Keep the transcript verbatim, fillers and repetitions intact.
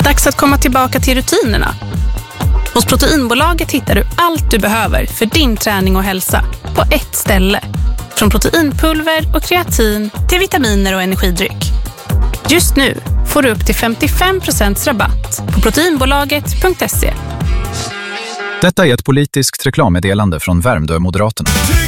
Dags att komma tillbaka till rutinerna. Hos Proteinbolaget hittar du allt du behöver för din träning och hälsa på ett ställe. Från proteinpulver och kreatin till vitaminer och energidryck. Just nu får du upp till femtiofem procent rabatt på proteinbolaget punkt se. Detta är ett politiskt reklammeddelande från Värmdö Moderaterna.